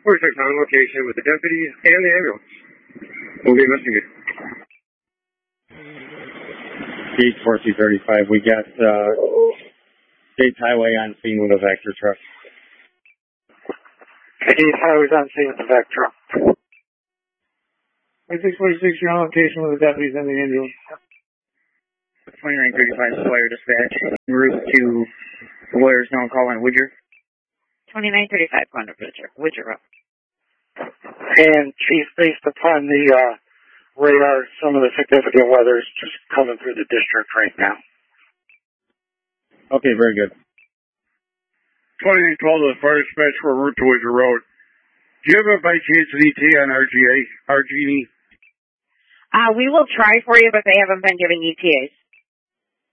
We're on location with the deputy and the ambulance. We'll be investigating. Gate 4235, we got States Highway on scene with a Vector truck. States Highway's on scene with the Vector truck. 2646, you're on location with the deputies and the ambulance. 2935 Squire Dispatch, en route to the lawyer's known call on Woodger. 2935 going to Woodger Road. And Chief, based upon the radar, some of the significant weather is just coming through the district right now. Okay, very good. 2812 to the fire dispatch for route to Woodger Road. Do you have a by chance an ETA on RGE? We will try for you, but they haven't been giving ETAs.